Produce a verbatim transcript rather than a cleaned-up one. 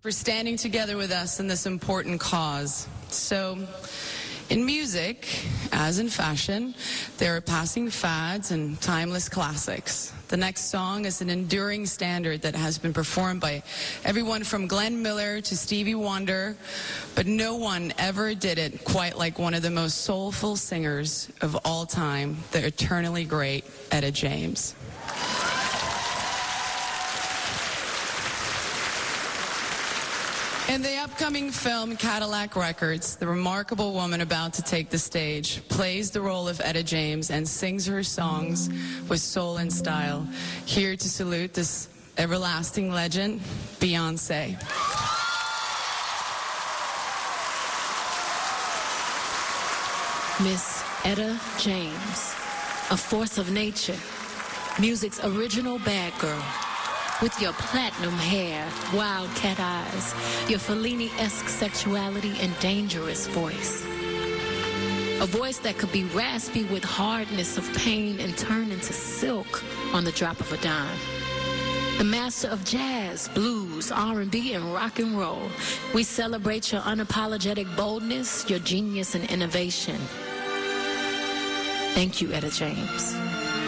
for standing together with us in this important cause. So, in music, as in fashion, there are passing fads and timeless classics. The next song is an enduring standard that has been performed by everyone from Glenn Miller to Stevie Wonder, but no one ever did it quite like one of the most soulful singers of all time, the eternally great Etta James. In the upcoming film Cadillac Records, the remarkable woman about to take the stage plays the role of Etta James and sings her songs with soul and style. Here to salute this everlasting legend, Beyoncé. Miss Etta James, a force of nature, music's original bad girl. With your platinum hair, wildcat eyes, your Fellini-esque sexuality and dangerous voice. A voice that could be raspy with hardness of pain and turn into silk on the drop of a dime. The master of jazz, blues, R and B, and rock and roll. We celebrate your unapologetic boldness, your genius and innovation. Thank you, Etta James.